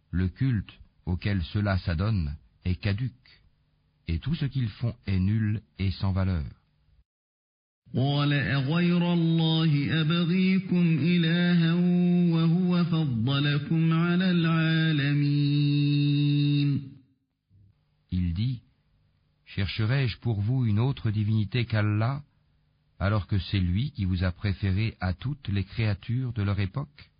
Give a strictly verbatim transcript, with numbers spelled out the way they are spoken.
le culte auquel cela s'adonne est caduc, et tout ce qu'ils font est nul et sans valeur. قال أغير الله أبغيكم إلها وهو فضلكم على العالمين. Il dit, chercherai-je pour vous une autre divinité qu'Allah, alors que c'est lui qui vous a préféré à toutes les créatures de leur époque?